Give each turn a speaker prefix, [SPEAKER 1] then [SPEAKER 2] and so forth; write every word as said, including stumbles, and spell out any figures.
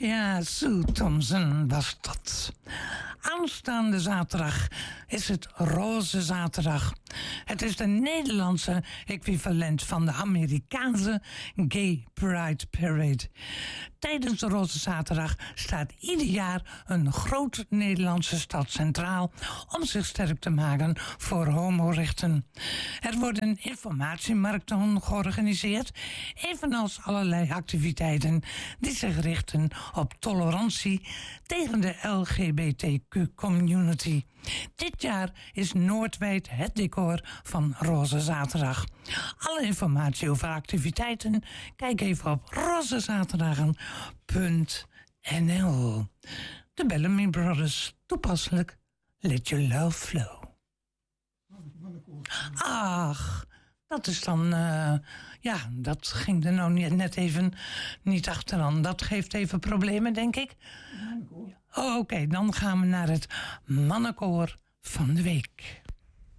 [SPEAKER 1] Ja, Sue Thompson was dat. Aanstaande zaterdag is het Roze Zaterdag. Het is de Nederlandse equivalent van de Amerikaanse Gay Pride Parade. Tijdens de Roze Zaterdag staat ieder jaar een grote Nederlandse stad centraal om zich sterk te maken voor homorechten. Er worden informatiemarkten georganiseerd, evenals allerlei activiteiten die zich richten op tolerantie tegen de L G B T Q-community. Dit jaar is Noordwijd het decor van Roze Zaterdag. Alle informatie over activiteiten, kijk even op rozezaterdagen punt n l. De Bellamy Brothers, toepasselijk, Let Your Love Flow. Ach, dat is dan, uh, ja, dat ging er nou net even niet achteraan. Dat geeft even problemen, denk ik. Oh, Oké, okay, dan gaan we naar het mannenkoor van de week.